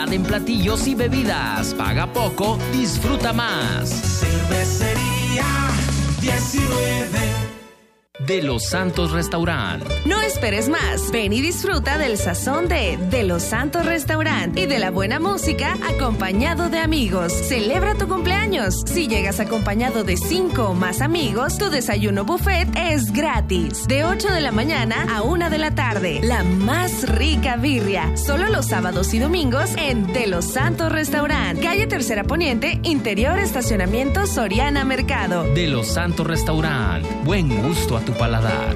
En platillos y bebidas, paga poco, disfruta más. Cervecería 19 De Los Santos Restaurant. No esperes más. Ven y disfruta del sazón de Los Santos Restaurant y de la buena música acompañado de amigos. Celebra tu cumpleaños. Si llegas acompañado de 5 o más amigos, tu desayuno buffet es gratis. De 8 de la mañana a 1 de la tarde. La más rica birria. Solo los sábados y domingos en De Los Santos Restaurant. Calle Tercera Poniente, interior estacionamiento Soriana Mercado. De Los Santos Restaurant. Buen gusto a tu paladar.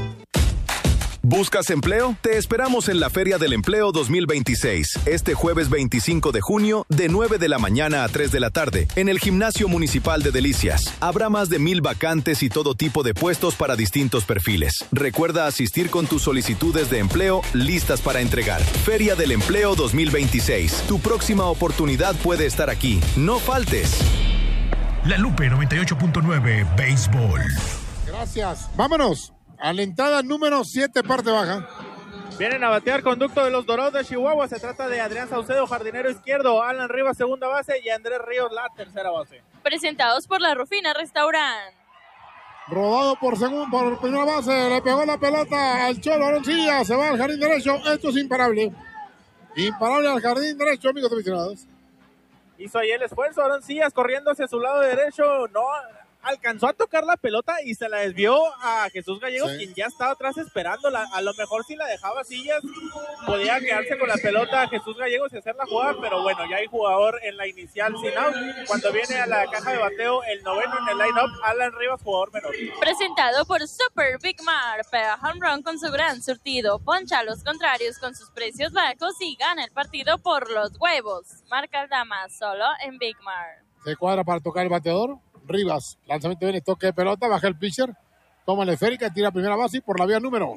¿Buscas empleo? Te esperamos en la Feria del Empleo 2026, este jueves 25 de junio, de 9 de la mañana a 3 de la tarde, en el Gimnasio Municipal de Delicias. Habrá más de 1,000 vacantes y todo tipo de puestos para distintos perfiles. Recuerda asistir con tus solicitudes de empleo listas para entregar. Feria del Empleo 2026. Tu próxima oportunidad puede estar aquí. No faltes. La Lupe 98.9 Béisbol. Gracias. Vámonos a la entrada número 7, parte baja. Vienen a batear conducto de los Dorados de Chihuahua. Se trata de Adrián Saucedo, jardinero izquierdo, Alan Rivas, segunda base, y Andrés Ríos, la tercera base. Presentados por La Rufina Restaurant. Rodado por primera base, le pegó la pelota al Cholo Aroncilla, se va al jardín derecho. Esto es imparable. Imparable al jardín derecho, amigos aficionados. Hizo ahí el esfuerzo Aroncillas corriendo hacia su lado derecho. No alcanzó a tocar la pelota y se la desvió a Jesús Gallegos, sí, quien ya estaba atrás esperándola. A lo mejor si la dejaba Sillas, podía quedarse con la pelota a Jesús Gallegos y hacer la jugada, pero bueno, ya hay jugador en la inicial sin out. Cuando viene a la caja de bateo, el noveno en el line-up, Alan Rivas, jugador menor. Presentado por Super Big Mar, pega home run con su gran surtido, poncha a los contrarios con sus precios bajos y gana el partido por los huevos. Marca el dama solo en Big Mar. Se cuadra para tocar el bateador. Rivas, lanzamiento viene, toque de pelota, baja el pitcher, toma la esférica, tira primera base y por la vía número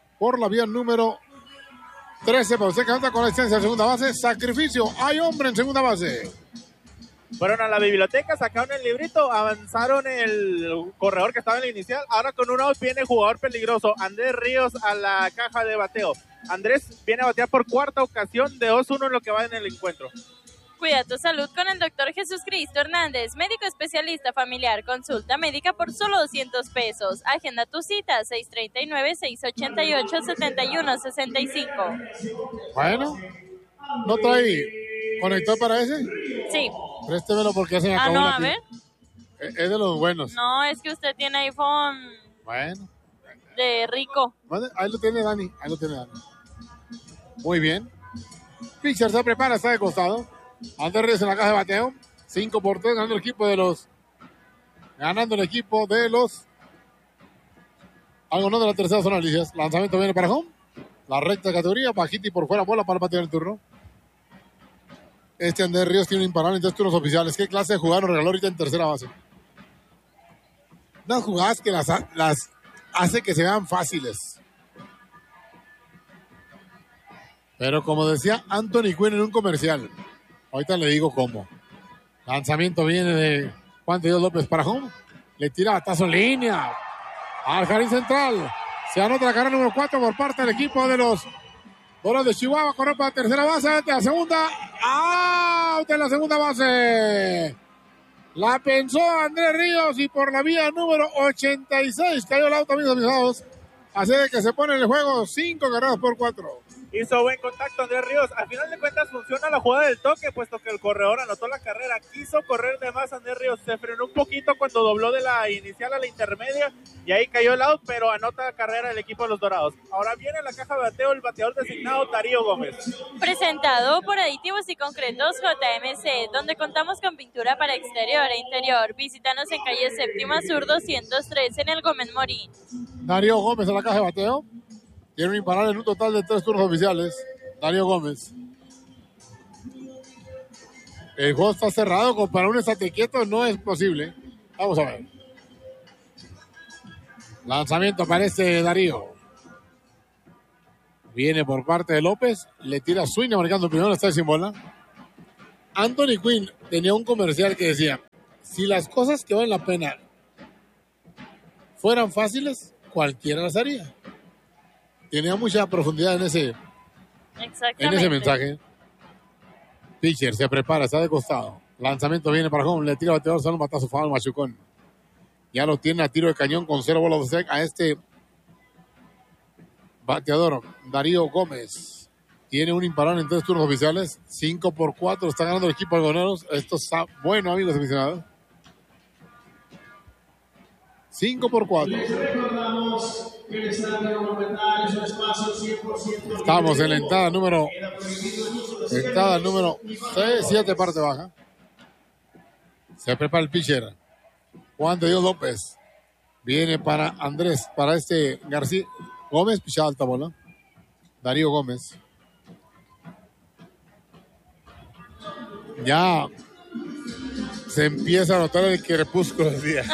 13, pero se canta con la licencia de segunda base, sacrificio, hay hombre en segunda base. Fueron a la biblioteca, sacaron el librito, avanzaron el corredor que estaba en la inicial, ahora con un out viene jugador peligroso, Andrés Ríos a la caja de bateo. Andrés viene a batear por cuarta ocasión de 2-1 en lo que va en el encuentro. Cuida tu salud con el Dr. Jesús Cristo Hernández, médico especialista familiar. Consulta médica por solo $200. Agenda tu cita 639-688-7165. Bueno, ¿no trae conector para ese? Sí. Préstemelo porque se me acabó no, la a ver. Es de los buenos. No, es que usted tiene iPhone. Bueno. De rico. Ahí lo tiene Dani, Muy bien. Pitcher se prepara, está de costado. Andrés Ríos en la caja de bateo. 5-3 ganando el equipo de los. Algo no de la tercera zona, Alicias. Lanzamiento viene para home. La recta de categoría. Bajita y por fuera, bola para el bateo del turno. Andrés Ríos tiene un imparable en 3 turnos oficiales. ¿Qué clase de jugada nos regaló ahorita en tercera base? Unas jugadas que las hace que se vean fáciles. Pero como decía Anthony Quinn en un comercial. Ahorita le digo cómo. Lanzamiento viene de Juan de Dios López para home. Le tira batazo en línea. Al jardín central. Se anota la carrera número 4 por parte del equipo de los Dorados de Chihuahua. Corre para la tercera base. De la segunda. ¡Out! En la segunda base. La pensó Andrés Ríos y por la vía número 86 cayó el auto, amigos avisados. Así de que se pone en el juego 5 carreras por 4. Hizo buen contacto Andrés Ríos. Al final de cuentas funciona la jugada del toque, puesto que el corredor anotó la carrera. Quiso correr de más Andrés Ríos. Se frenó un poquito cuando dobló de la inicial a la intermedia y ahí cayó el out, pero anota la carrera del equipo de los Dorados. Ahora viene la caja de bateo el bateador designado Darío Gómez. Presentado por Aditivos y Concretos JMC, donde contamos con pintura para exterior e interior. Visítanos en calle Séptima Sur 203 en el Gómez Morín. Darío Gómez a la caja de bateo. Tiene un imparable en un total de 3 turnos oficiales. Darío Gómez. El juego está cerrado. Para un estate quieto no es posible. Vamos a ver. Lanzamiento parece Darío. Viene por parte de López. Le tira swing marcando primero. Está sin bola. Anthony Quinn tenía un comercial que decía: si las cosas que valen la pena fueran fáciles, cualquiera las haría. Tenía mucha profundidad en ese mensaje. Pitcher se prepara, está de costado. Lanzamiento viene para home, le tira al bateador, sale un batazo foul, machucón. Ya lo tiene a tiro de cañón con 0 bolas de strike a este bateador, Darío Gómez. Tiene un imparable en 3 turnos oficiales. 5-4, está ganando el equipo algodoneros. Esto está bueno, amigos aficionados. 5-4. Estamos en la entrada número 7, parte baja. Se prepara el pitcher. Juan de Dios López. Viene para Andrés, para este García Gómez, pichada alta bola. Darío Gómez. Ya se empieza a notar el crepúsculo del día.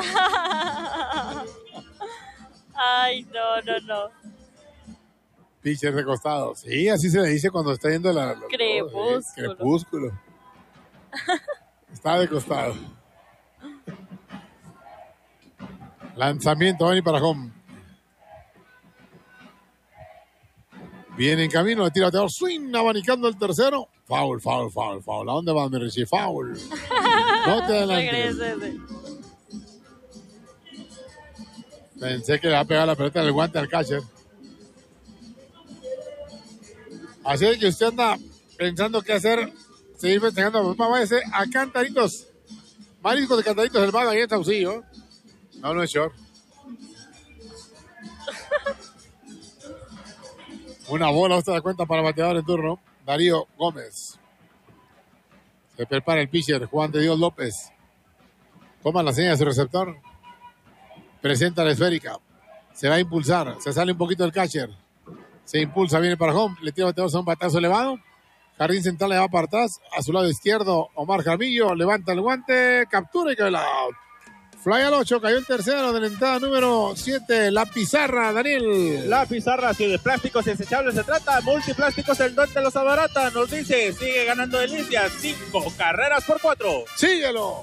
Ay, no. Pitcher de costado. Sí, así se le dice cuando está yendo crepúsculo. Crepúsculo. Está de costado. Lanzamiento, Dani para home. Viene en camino, le tira a bateador, swing, abanicando el tercero. Foul. ¿A dónde vas, mi Richie? Foul. No te adelantes. Pensé que le va a pegar la pelota en el guante al catcher. Así que usted anda pensando qué hacer, seguir festejando. Váyase a Cantaritos. Mariscos de Cantaritos del Vago, ahí en Saucillo. No es short. Una bola, usted da cuenta para el bateador en turno. Darío Gómez. Se prepara el pitcher, Juan de Dios López. Toma la señal de su receptor. Presenta la esférica. Se va a impulsar. Se sale un poquito el catcher. Se impulsa, viene para home. Le tira el bateador, un batazo elevado. Jardín central le va para atrás. A su lado izquierdo, Omar Jaramillo. Levanta el guante. Captura y cae el out. Fly al 8, cayó el tercero de la entrada número 7, la pizarra, Daniel. La pizarra, si de plásticos desechables se trata, Multiplásticos el don te los abarata, nos dice, sigue ganando Delicias, 5 carreras por 4. ¡Síguelo!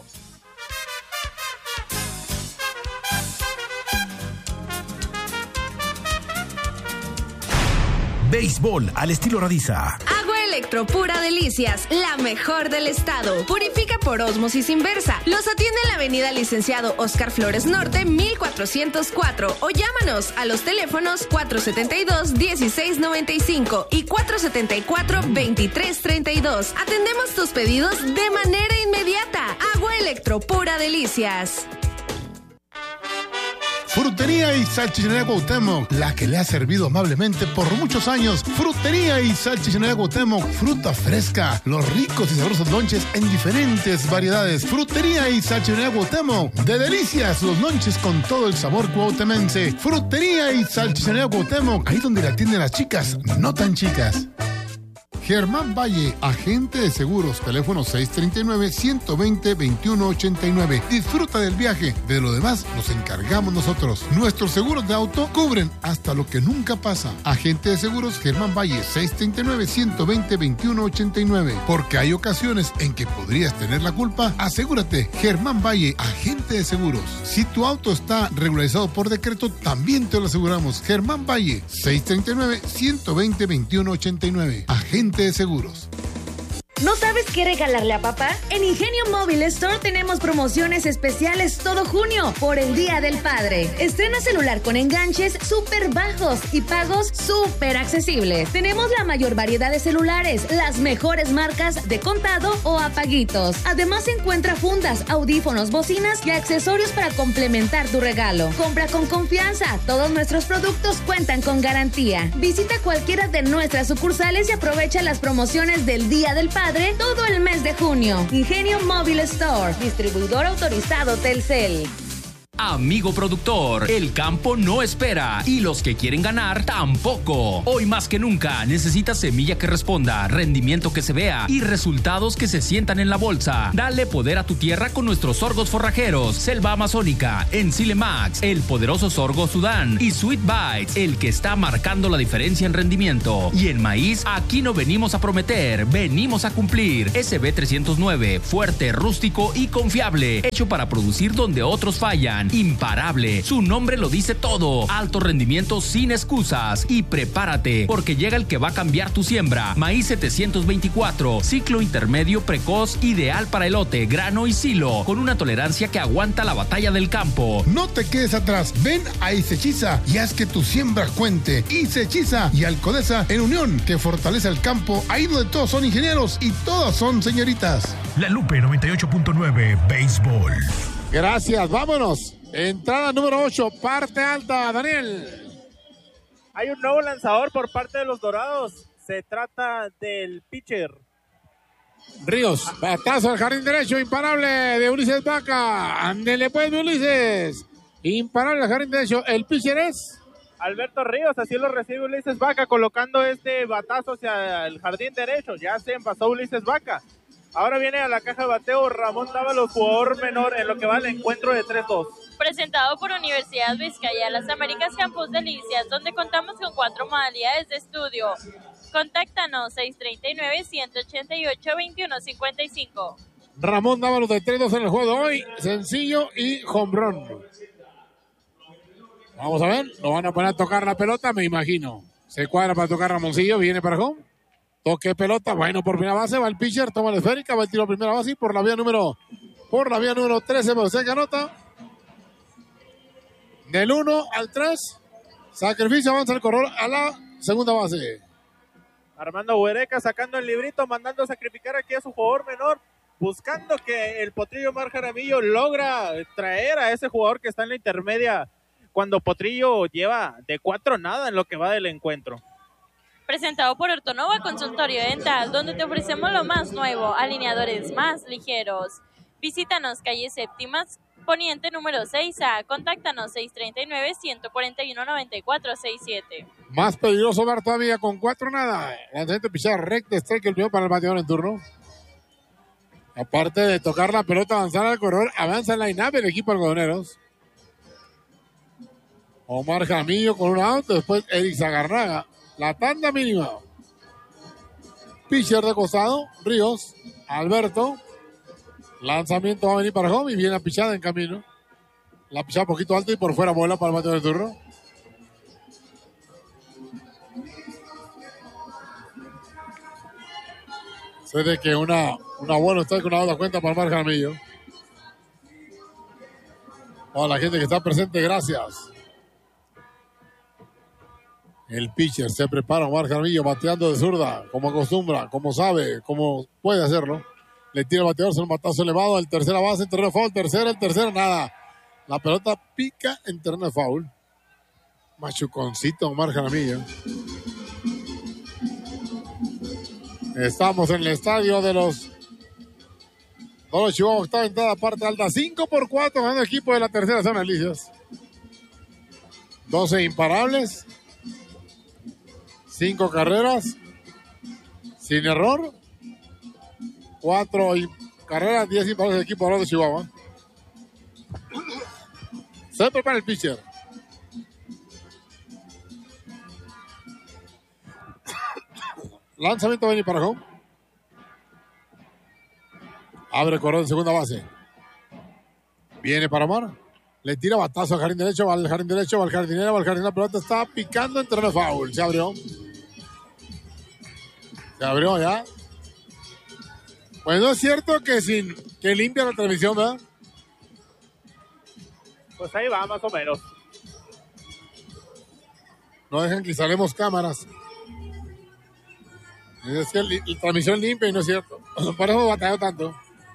Béisbol al estilo Radiza. Agua Electro Pura Delicias, la mejor del estado. Purifica por ósmosis inversa. Los atiende en la avenida Licenciado Oscar Flores Norte, 1404. O llámanos a los teléfonos 472-1695 y 474-2332. Atendemos tus pedidos de manera inmediata. Agua Electro Pura Delicias. Frutería y Salchichonería Cuauhtémoc, la que le ha servido amablemente por muchos años. Frutería y Salchichonería Cuauhtémoc, fruta fresca, los ricos y sabrosos lonches en diferentes variedades. Frutería y Salchichonería Cuauhtémoc, de delicias los lonches con todo el sabor cuauhtemense. Frutería y Salchichonería Cuauhtémoc, ahí donde la atienden las chicas, no tan chicas. Germán Valle, agente de seguros, teléfono 639-120-2189. Disfruta del viaje, de lo demás nos encargamos nosotros. Nuestros seguros de auto cubren hasta lo que nunca pasa. Agente de seguros Germán Valle, 639-120-2189. Porque hay ocasiones en que podrías tener la culpa, asegúrate. Germán Valle, agente de seguros. Si tu auto está regularizado por decreto, también te lo aseguramos. Germán Valle, 639-120-2189. Agente de seguros. ¿No sabes qué regalarle a papá? En Ingenio Móvil Store tenemos promociones especiales todo junio por el Día del Padre. Estrena celular con enganches súper bajos y pagos súper accesibles. Tenemos la mayor variedad de celulares, las mejores marcas de contado o a paguitos. Además encuentra fundas, audífonos, bocinas y accesorios para complementar tu regalo. Compra con confianza. Todos nuestros productos cuentan con garantía. Visita cualquiera de nuestras sucursales y aprovecha las promociones del Día del Padre todo el mes de junio. Ingenio Móvil Store, distribuidor autorizado Telcel. Amigo productor, el campo no espera y los que quieren ganar tampoco. Hoy más que nunca necesitas semilla que responda, rendimiento que se vea y resultados que se sientan en la bolsa. Dale poder a tu tierra con nuestros sorgos forrajeros, Selva Amazónica, Ensile Max, el poderoso sorgo Sudán y Sweet Bites, el que está marcando la diferencia en rendimiento. Y en maíz, aquí no venimos a prometer, venimos a cumplir. SB 309, fuerte, rústico y confiable, hecho para producir donde otros fallan. Restaurant. Imparable. Su nombre lo dice todo. Alto rendimiento sin excusas. Y prepárate, porque llega el que va a cambiar tu siembra. Maíz 724. Ciclo intermedio precoz, ideal para elote, grano y silo. Con una tolerancia que aguanta la batalla del campo. No te quedes atrás. Ven a Isechiza y haz que tu siembra cuente. Isechiza y Alcodesa en unión, que fortalece el campo ahí donde todos son ingenieros y todas son señoritas. La Lupe 98.9 Béisbol. Gracias, vámonos. Entrada número 8, parte alta, Daniel. Hay un nuevo lanzador por parte de los Dorados. Se trata del pitcher Ríos, batazo al jardín derecho, imparable de Ulises Vaca. Ándele pues, mi Ulises. Imparable al jardín derecho. El pitcher es Alberto Ríos, así lo recibe Ulises Vaca, colocando este batazo hacia el jardín derecho. Ya se envasó Ulises Vaca. Ahora viene a la caja de bateo Ramón Dávalos, jugador menor en lo que va el encuentro de 3-2. Presentado por Universidad Vizcaya Las Américas Campus Delicias, donde contamos con 4 modalidades de estudio. Contáctanos 639-188-2155. Ramón Dávalos de 3-2 en el juego de hoy. Sencillo y home run. Vamos a ver, lo van a poner a tocar la pelota, me imagino. Se cuadra para tocar Ramoncillo, viene para home. Toque pelota, bueno, por primera base, va el pitcher, toma la esférica, va el tiro a primera base y por la vía número 13, se anota. Del 1 al 3, sacrificio, avanza el corredor a la segunda base. Armando Huereca sacando el librito, mandando a sacrificar aquí a su jugador menor, buscando que el Potrillo Mar Jaramillo logra traer a ese jugador que está en la intermedia, cuando Potrillo lleva de 4 nada en lo que va del encuentro. Presentado por Ortonova Consultorio Dental, donde te ofrecemos lo más nuevo, alineadores más ligeros. Visítanos calle Séptimas, Poniente número 6A. Contáctanos 639-141-9467. Más peligroso ver todavía con 4 nada. Lanzamiento pichar recto, strike el primero para el bateador en turno. Aparte de tocar la pelota, avanzar al corredor, avanza en la line-up el equipo de algodoneros. Omar Jaramillo con un out, después Eric Zagarraga. La tanda mínima. Pitcher de costado, Ríos, Alberto. Lanzamiento va a venir para home y viene a pichada en camino. La pichada un poquito alta y por fuera bola para el bateador de turno. Sé de que una buena está con una otra cuenta para Omar Jaramillo. A la gente que está presente, gracias. El pitcher se prepara, Omar Jaramillo, bateando de zurda, como acostumbra, como sabe, como puede hacerlo. Le tira el bateador, se un batazo elevado, el tercera base, en terreno de foul, el tercero, nada. La pelota pica en terreno de foul. Machuconcito, Omar Jaramillo. Estamos en el estadio de los Chihuahua, octava entrada, parte alta, 5-4, ganando el equipo de la tercera zona, Delicias. 12 imparables. 5 carreras, sin error, 4 carreras, 10 imparables del equipo de Chihuahua. Se prepara el pitcher. Lanzamiento viene para home. Abre corredor en segunda base. Viene para Omar. Le tira batazo al jardín derecho, va al jardín derecho, va al jardinero, la pelota está picando en terreno foul. Se abrió. Se abrió ya. Pues no es cierto que limpia la transmisión, ¿verdad? Pues ahí va, más o menos. No dejan que salemos cámaras. Es que la transmisión limpia y no es cierto. Por eso batalló tanto.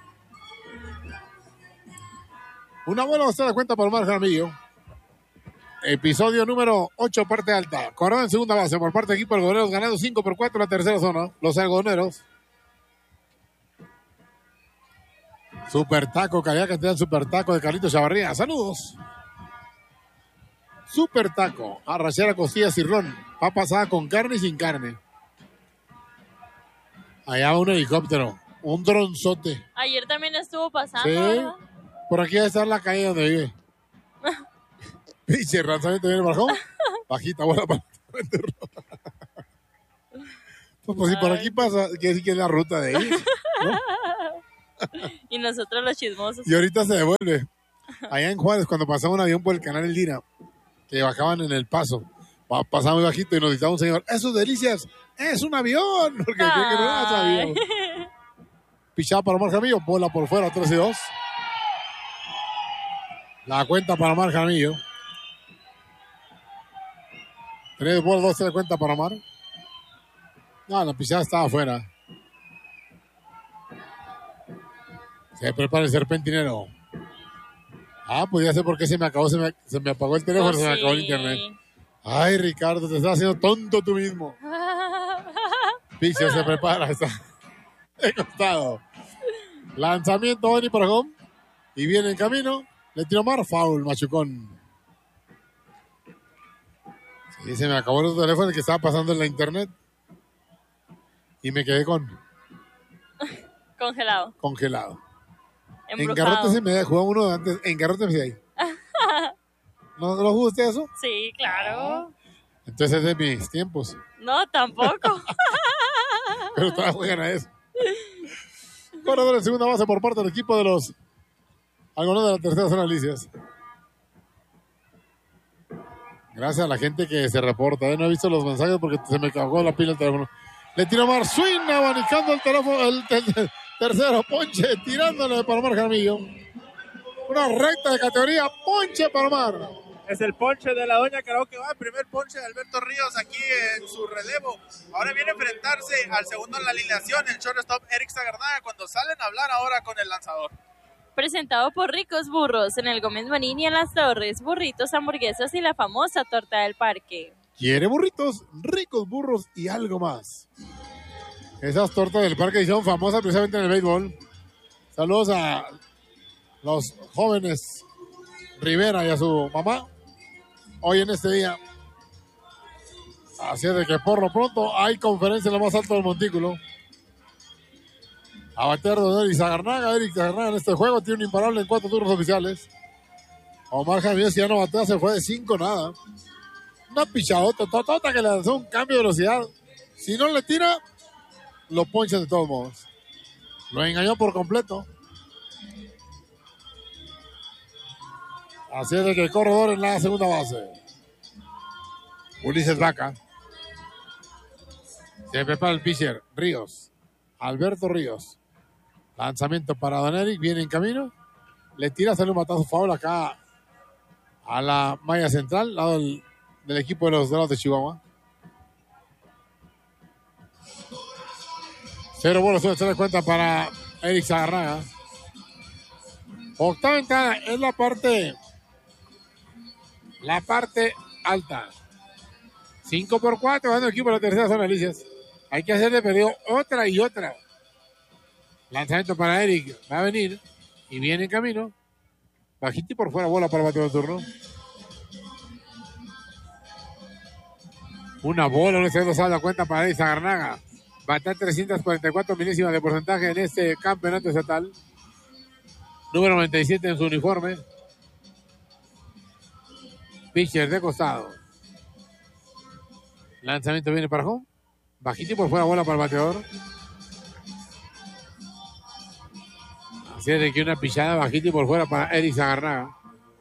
Una buena base de cuenta por Omar Jaramillo. Episodio número 8, parte alta. Corredor en segunda base por parte del equipo de algodoneros, ganando 5-4 la tercera zona. Los algodoneros. Super taco, calidad que te dan super taco de Carlitos Chavarría. Saludos. Super taco, arrachera, costillas y ron. Papa asada con carne y sin carne. Allá va un helicóptero, un dronzote. Ayer también estuvo pasando, sí, ¿verdad? Por aquí debe estar la calle donde vive. Pinche lanzamiento viene para home. Bajita, bola para pues si por aquí pasa, quiere decir que es la ruta de ellos, ¿no? Y nosotros los chismosos. Y ahorita se devuelve. allá en Juárez, cuando pasaba un avión por el canal Elvira, que bajaban en El Paso, pasaba muy bajito y nos gritaba un señor, ¡eso Delicias! ¡Es un avión! Porque creo que no era otro avión. Pichada para Omar Jaramillo, bola por fuera, 3-2. La cuenta para Omar Jaramillo. 3 bolas, 2 de cuenta para Omar. No, la pichada estaba afuera. Se prepara el serpentinero. Pues ya sé por qué se me acabó, se me apagó el teléfono, se me acabó el internet. Ay, Ricardo, te estás haciendo tonto tú mismo. Pitcher se prepara, está de costado. Lanzamiento, Oni para home. Y viene en camino. Le tiró Omar, foul, machucón. Sí, se me acabó el teléfono que estaba pasando en la internet. Y me quedé congelado. Embrujado. En Garrote se me jugaba uno antes. En Garrote me decía ahí. ¿No lo jugó usted eso? Sí, claro. Entonces es de mis tiempos. No, tampoco. Pero todavía juegan a eso. Corredor en segunda base por parte del equipo de los algodones de la tercera zona Delicias. Gracias a la gente que se reporta. No he visto los mensajes porque se me cagó la pila del teléfono. Le tiró Omar, swing, abanicando el teléfono, el tercero, ponche, tirándole para Omar Jaramillo. Una recta de categoría, ponche para Omar. Es el ponche de la doña Karaoke. Va, el primer ponche de Alberto Ríos aquí en su relevo. Ahora viene a enfrentarse al segundo en la alineación, el shortstop Eric Zagarnaga, cuando salen a hablar ahora con el lanzador. Presentado por Ricos Burros en el Gómez Morín y en Las Torres, burritos, hamburguesas y la famosa torta del parque. ¿Quiere burritos? Ricos Burros y algo más. Esas tortas del parque son famosas precisamente en el béisbol. Saludos a los jóvenes Rivera y a su mamá hoy en este día. Así es de que por lo pronto hay conferencia en lo más alto del montículo. A bater de Eric Zagarnaga. Eric Zagarnaga en este juego tiene un imparable en 4 turnos oficiales. Omar Jaramillo, si ya no batea, se fue de 5-0. Una pichadota que le lanzó un cambio de velocidad. Si no le tira, lo poncha de todos modos. Lo engañó por completo. Así es de que el corredor en la segunda base. Ulises Vaca. Se prepara el pitcher. Ríos. Alberto Ríos. Lanzamiento para Don Eric. Viene en camino. Le tira, sale un batazo foul acá a la malla central, lado del equipo de los Dorados de Chihuahua. 0 bolas, se le cuenta para Eric Zagarnaga. Octava entrada es la parte alta. 5-4, ganando el equipo de la tercera zona Delicias. Hay que hacerle pedido otra y otra. Lanzamiento para Eric. Va a venir. Y viene en camino. Bajito y por fuera, bola para el bateo de turno. Una bola, no se da cuenta para Eric Zagarnaga. Batea 344 milésimas de porcentaje en este campeonato estatal. Número 97 en su uniforme. Pitcher de costado. Lanzamiento viene para home. Bajito y por fuera, bola para el bateador. Así es de que una pichada bajito y por fuera para Eric Zagarnaga.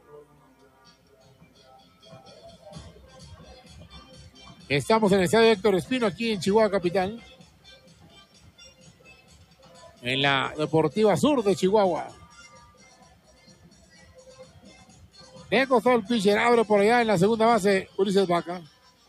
Estamos en el estadio Héctor Espino, aquí en Chihuahua Capital. En la Deportiva Sur de Chihuahua. De costado el pitcher, abre por allá en la segunda base, Ulises Vaca.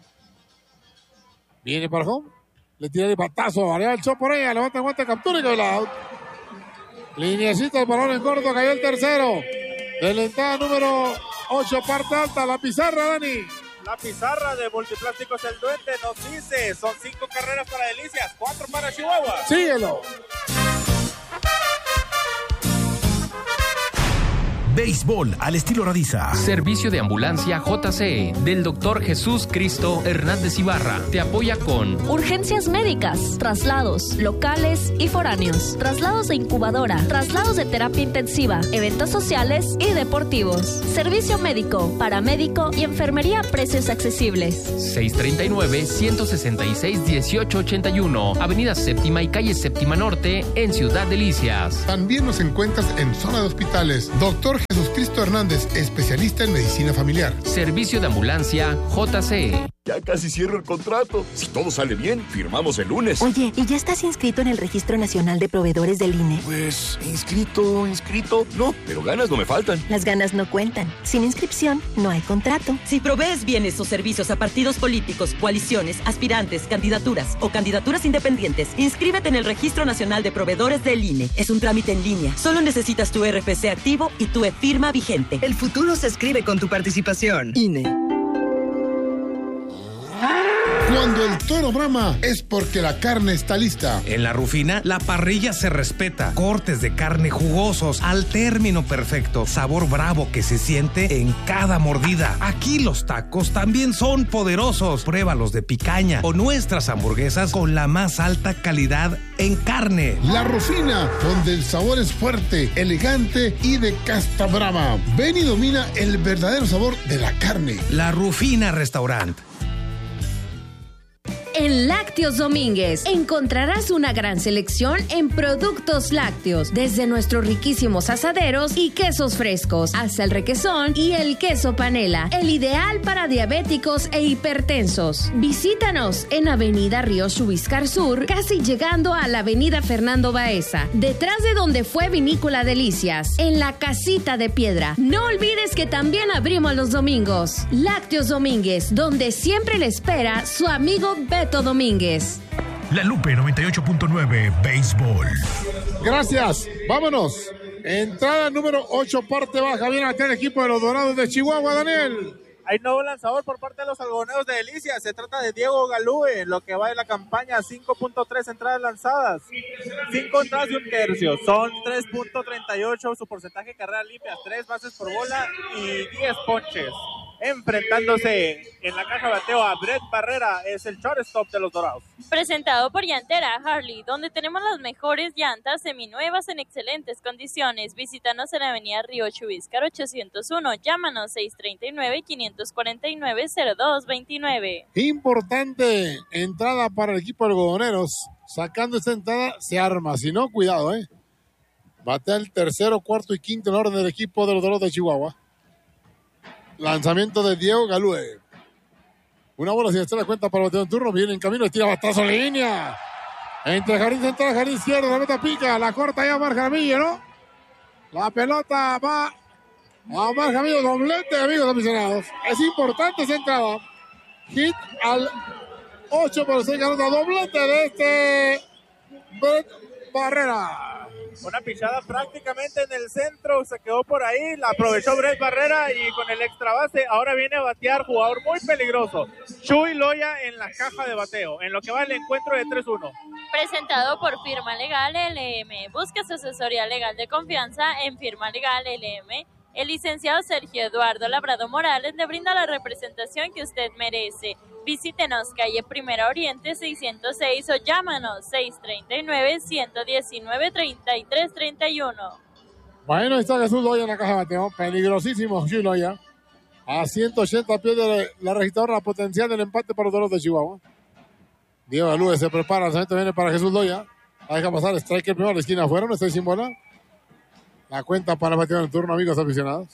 Viene para home. Le tira el patazo, varía el shot por ella, levanta el guante, captura y cae el out. Lineecita el balón en corto, cayó el tercero. De la entrada número 8, parte alta, la pizarra, Dani. La pizarra de Multiplásticos El Duende nos dice, son 5 carreras para Delicias, 4 para Chihuahua. Síguelo. Béisbol al estilo Radiza. Servicio de ambulancia JCE del Dr. Jesús Cristo Hernández Ibarra. Te apoya con urgencias médicas, traslados, locales y foráneos, traslados de incubadora, traslados de terapia intensiva, eventos sociales y deportivos. Servicio médico, paramédico y enfermería a precios accesibles. 639-166-1881. Avenida Séptima y Calle Séptima Norte en Ciudad Delicias. También nos encuentras en zona de hospitales. Dr. Jesús Cristo Hernández, especialista en medicina familiar. Servicio de ambulancia JCE. Ya casi cierro el contrato. Si todo sale bien, firmamos el lunes. Oye, ¿y ya estás inscrito en el Registro Nacional de Proveedores del INE? Pues, inscrito. No, pero ganas no me faltan. Las ganas no cuentan. Sin inscripción, no hay contrato. Si provees bienes o servicios a partidos políticos, coaliciones, aspirantes, candidaturas o candidaturas independientes, inscríbete en el Registro Nacional de Proveedores del INE. Es un trámite en línea. Solo necesitas tu RFC activo y tu e-firma vigente. El futuro se escribe con tu participación. INE. Cuando el toro brama es porque la carne está lista. En La Rufina, la parrilla se respeta. Cortes de carne jugosos al término perfecto. Sabor bravo que se siente en cada mordida. Aquí los tacos también son poderosos. Pruébalos de picaña o nuestras hamburguesas con la más alta calidad en carne. La Rufina, donde el sabor es fuerte, elegante y de casta brava. Ven y domina el verdadero sabor de la carne. La Rufina Restaurant. En Lácteos Domínguez encontrarás una gran selección en productos lácteos, desde nuestros riquísimos asaderos y quesos frescos, hasta el requesón y el queso panela, el ideal para diabéticos e hipertensos. Visítanos en Avenida Río Chubiscar Sur, casi llegando a la Avenida Fernando Baeza, detrás de donde fue Vinícola Delicias, en la Casita de Piedra. No olvides que también abrimos los domingos. Lácteos Domínguez, donde siempre le espera su amigo Beto Domínguez. La Lupe 98.9 Béisbol. Gracias, vámonos. Entrada número 8, parte baja. Viene a el equipo de los Dorados de Chihuahua, Daniel. Hay nuevo lanzador por parte de los algodoneros de Delicias. Se trata de Diego Galúe, lo que va de la campaña, 5.3 entradas lanzadas. 5 entradas y un tercio. Son 3.38 su porcentaje de carreras limpias, 3 bases por bola y 10 ponches. Enfrentándose en la caja de bateo a Brett Barrera, es el shortstop de los Dorados. Presentado por Llantera Harley, donde tenemos las mejores llantas seminuevas en excelentes condiciones. Visítanos en la avenida Río Chubiscar 801. Llámanos 639-549-0229. Importante entrada para el equipo de algodoneros. Sacando esta entrada se arma, si no, cuidado, Batea el tercero, cuarto y quinto en orden del equipo de los Dorados de Chihuahua. Lanzamiento de Diego Galúe. Una bola sin hacer la cuenta para el bateo en turno. Viene en camino, tira batazo en línea. Entre jardín central, jardín izquierdo, la meta pica, la corta ya Omar Jaramillo, ¿no? La pelota va a Omar Jaramillo, doblete, amigos aficionados. Es importante esa entrada. Hit al 8 por 6, ganó doblete de este Brett Barrera. Una pichada prácticamente en el centro, se quedó por ahí, la aprovechó Brett Barrera y con el extra base ahora viene a batear, jugador muy peligroso, Chuy Loya en la caja de bateo, en lo que va el encuentro de 3-1. Presentado por Firma Legal LM. Busca su asesoría legal de confianza en Firma Legal LM. El licenciado Sergio Eduardo Labrado Morales le brinda la representación que usted merece. Visítenos calle Primera Oriente 606 o llámanos 639-119-3331. Bueno, ahí está Jesús Loya en la caja de bateo. Peligrosísimo Jesús Loya. A 180 pies de la registradora, la potencial del empate para los Dorados de Chihuahua. Diego Galúe se prepara, el lanzamiento viene para Jesús Loya. La deja pasar, striker primero a la esquina afuera, no está sin bola. La cuenta para el bateador en turno, amigos aficionados.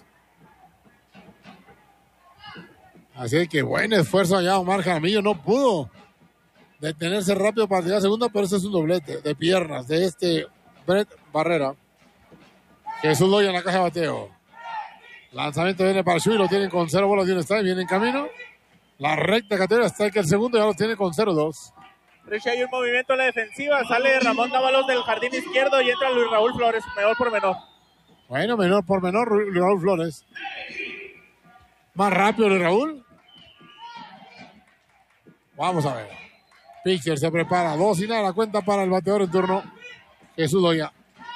Así que buen esfuerzo allá, Omar Jaramillo. No pudo detenerse rápido para tirar segunda, pero ese es un doblete de piernas de este Brett Barrera. Jesús Loya en la caja de bateo. Lanzamiento viene para Chuy, lo tienen con 0 bolas y un strike, viene en camino. La recta categoría strike el segundo, ya lo tiene con 0-2. Richie, hay un movimiento en la defensiva, sale Ramón Dávalos del jardín izquierdo y entra Luis Raúl Flores, menor por menor. Bueno, menor por menor, Luis Raúl Flores. Más rápido Luis Raúl. Vamos a ver. Pitcher se prepara. 2-0 la cuenta para el bateador en turno. Jesús Loya.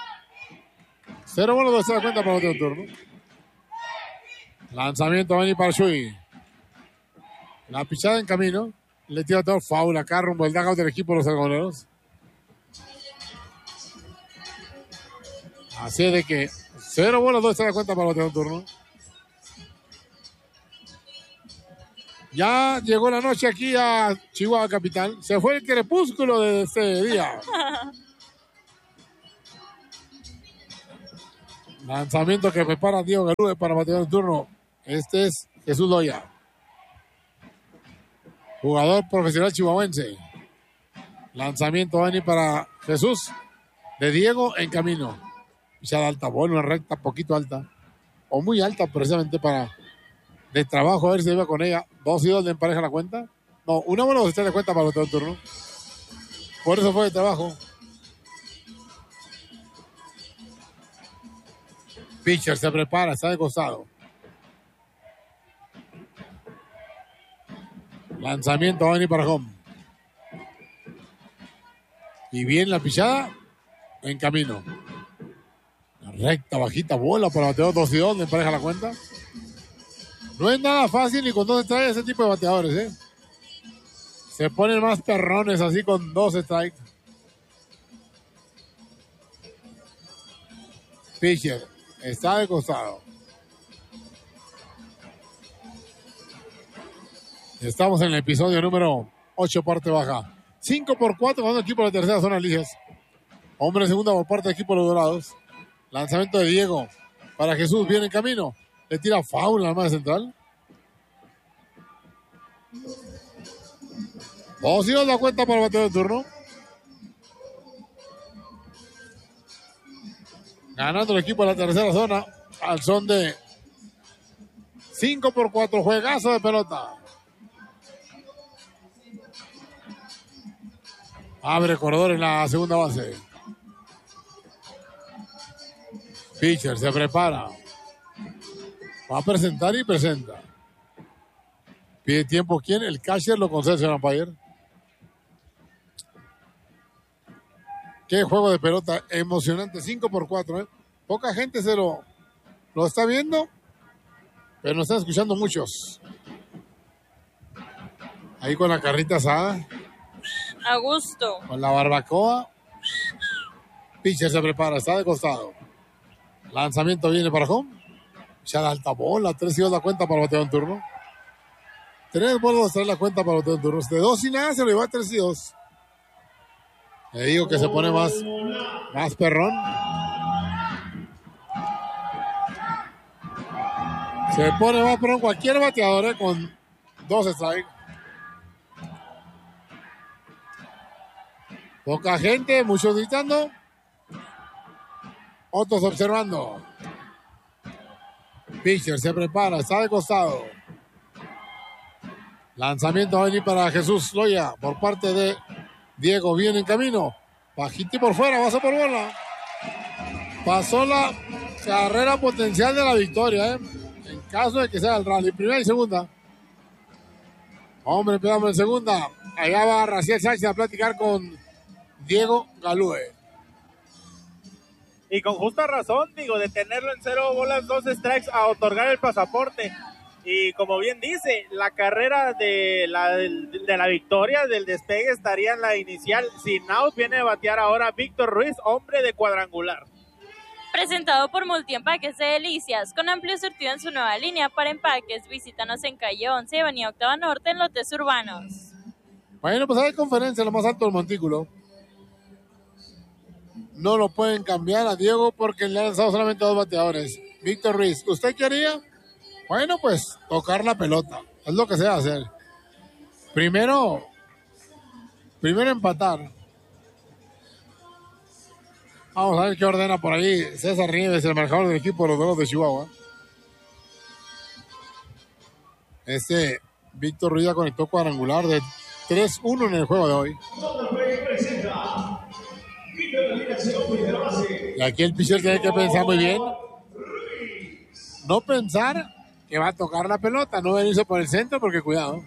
0 bolas, 2 la cuenta para el bateador en turno. Lanzamiento va a venir para Chuy. La pichada en camino. Le tira todo foul acá rumbo el dugout del equipo de los algodoneros. Así es de que 0 bolas, 2 se da cuenta para el bateador en turno. Ya llegó la noche aquí a Chihuahua capital. Se fue el crepúsculo de este día. Lanzamiento que prepara Diego Galúe para batear el turno. Este es Jesús Loya. Jugador profesional chihuahuense. Lanzamiento va a venir para Jesús. De Diego en camino. Pichada alta, bola, una recta poquito alta. O muy alta precisamente para de trabajo. A ver si se iba con ella. 2-2 le empareja la cuenta. No, una bola o se de cuenta para batear el turno. Por eso fue de trabajo. Pitcher se prepara, está de costado. Lanzamiento va a venir para home. Y bien la pichada en camino. La recta, bajita, bola para bateador 2-2, le empareja la cuenta. No es nada fácil ni con 2 strikes ese tipo de bateadores, ¿eh? Se ponen más perrones así con 2 strikes. Pitcher está de costado. Estamos en el episodio número 8, parte baja. 5-4 ganando el equipo de tercera zona Ligas. Hombre segunda por parte del equipo de los Dorados. Lanzamiento de Diego para Jesús, viene en camino. Le tira foul al más central. 2-2 la cuenta para el bateo de turno. Ganando el equipo de la tercera zona al son de 5-4. Juegazo de pelota. Abre corredor en la segunda base. Pitcher se prepara. Va a presentar y presenta. Pide tiempo. ¿Quién? El catcher lo concede, señor umpire. Qué juego de pelota emocionante. 5-4. Poca gente se lo está viendo, pero nos están escuchando muchos. Ahí con la carrita asada. A gusto. Con la barbacoa. Pitcher se prepara, está de costado. Lanzamiento viene para home. Ya la alta bola, 3-2 la cuenta para el bateo en turno. 3 bolas trae la cuenta para el bateo en turno. De 2 y nada se lo lleva a 3-2. Le digo que se pone más perrón. Se pone más perrón cualquier bateador con 2 strikes. Poca gente, muchos gritando. Otros observando. Pitcher se prepara, está de costado. Lanzamiento va a venir para Jesús Loya por parte de Diego. Viene en camino. Bajito y por fuera, base por bola. Pasó la carrera potencial de la victoria, en caso de que sea el rally. Primera y segunda. Hombre, pegamos en segunda. Allá va Raciel Sánchez a platicar con Diego Galúe. Y con justa razón, digo, de tenerlo en 0 bolas, 2 strikes a otorgar el pasaporte. Y como bien dice, la carrera de la victoria, del despegue, estaría en la inicial. Sin out, viene a batear ahora Víctor Ruiz, hombre de cuadrangular. Presentado por Multiempaques de Delicias, con amplio surtido en su nueva línea para empaques. Visítanos en calle 11, avenida Octava Norte, en lotes urbanos. Bueno, pues hay conferencia, lo más alto del montículo. No lo pueden cambiar a Diego porque le han lanzado solamente 2 bateadores. Víctor Ruiz, ¿usted qué haría? Bueno, pues tocar la pelota. Es lo que se va a hacer. Primero empatar. Vamos a ver qué ordena por ahí César Nieves, el marcador del equipo de los Dorados de Chihuahua. Víctor Ruiz conectó cuadrangular de 3-1 en el juego de hoy. Y aquí el pitcher tiene que pensar muy bien. No pensar que va a tocar la pelota, no venirse por el centro porque cuidado.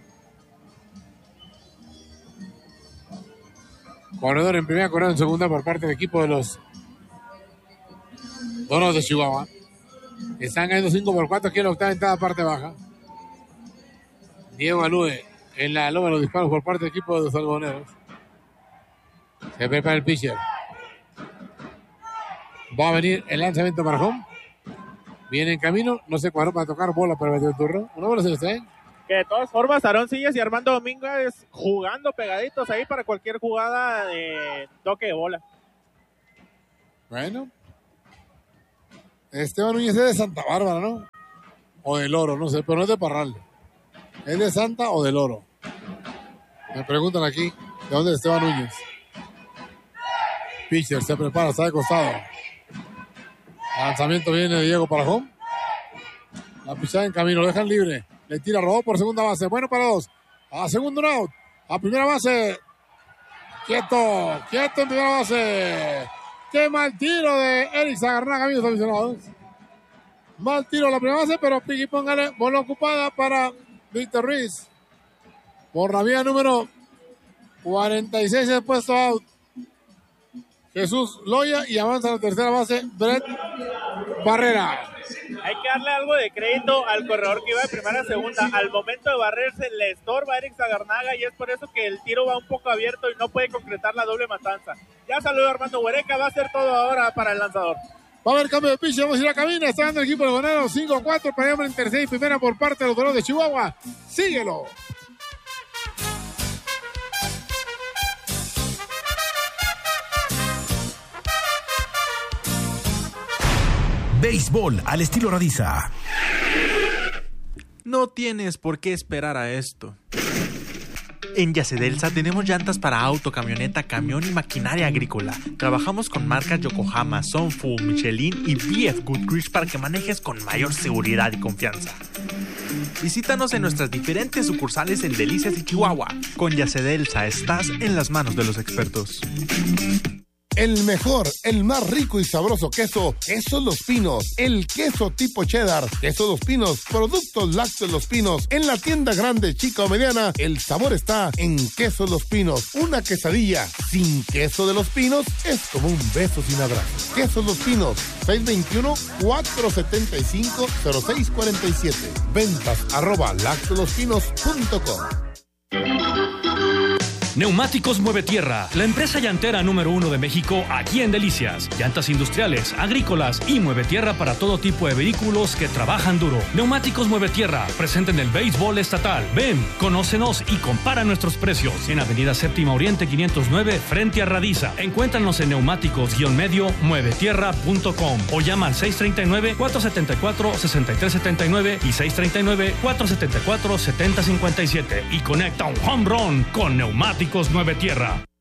Corredor en primera, corredor en segunda por parte del equipo de los Dorados de Chihuahua. Están cayendo 5-4 aquí en la octava entrada, parte baja. Diego Galúe en la loma de los disparos por parte del equipo de los algodoneros. Se prepara el pitcher. Va a venir el lanzamiento para home. Viene en camino, no se cuadró para tocar bola para meter el turno. Una bola se le trae. Que de todas formas, Aarón Sillas y Armando Domínguez jugando pegaditos ahí para cualquier jugada de toque de bola. Bueno. Esteban Núñez es de Santa Bárbara, ¿no? O del Oro, no sé, pero no es de Parral. ¿Es de Santa o del Oro? Me preguntan aquí, ¿de dónde es Esteban Núñez? Pitcher se prepara, está de costado. Lanzamiento viene de Diego para home. La pichada en camino, lo dejan libre. Le tira, robó por segunda base. Bueno para dos. A segundo out. A primera base. Quieto en primera base. Qué mal tiro de Eric Zagarnaga, amigos aficionados. Mal tiro a la primera base, pero Piggy póngale bola ocupada para Víctor Ruiz. Por la vía número 46 es puesto out Jesús Loya y avanza a la tercera base Brett Barrera. Hay que darle algo de crédito al corredor que iba de primera a segunda. Al momento de barrerse le estorba a Eric Zagarnaga y es por eso que el tiro va un poco abierto y no puede concretar la doble matanza. Ya saludó Armando Huereca, va a ser todo ahora para el lanzador. Va a haber cambio de pitch, vamos a ir a la cabina. Está dando el equipo de Bonero 5-4 para en tercera y primera por parte de los Dorados de Chihuahua. Síguelo. Béisbol al estilo Radiza. No tienes por qué esperar a esto. En Yacedelsa tenemos llantas para auto, camioneta, camión y maquinaria agrícola. Trabajamos con marcas Yokohama, Sunfu, Michelin y BF Goodrich para que manejes con mayor seguridad y confianza. Visítanos en nuestras diferentes sucursales en Delicias y Chihuahua. Con Yacedelsa estás en las manos de los expertos. El mejor, el más rico y sabroso queso Los Pinos. El queso tipo cheddar, queso Los Pinos, productos lácteos Los Pinos. En la tienda grande, chica o mediana, el sabor está en queso Los Pinos. Una quesadilla sin queso de Los Pinos es como un beso sin abrazo. Queso Los Pinos, 621-475-0647. Ventas @lactolospinos.com. Neumáticos Mueve Tierra, la empresa llantera número 1 de México aquí en Delicias. Llantas industriales, agrícolas y Mueve Tierra para todo tipo de vehículos que trabajan duro. Neumáticos Mueve Tierra, presente en el béisbol estatal. Ven, conócenos y compara nuestros precios. En Avenida Séptima Oriente 509, frente a Radiza. Encuéntranos en neumáticos-muevetierra.com o llama al 639-474-6379 y 639-474-7057 y conecta un home run con Neumáticos Mueve Tierra.